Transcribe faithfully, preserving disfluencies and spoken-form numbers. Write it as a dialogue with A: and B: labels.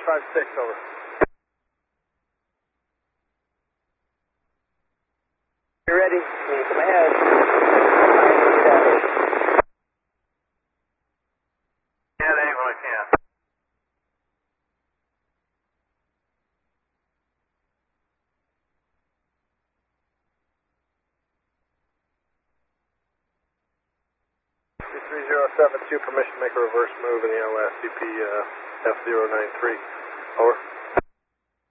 A: five six, over.
B: You ready? Come ahead.
A: Yeah, they ain't really can. three zero seven two, permission to make a reverse move in the L S C P uh, F zero nine three. Over.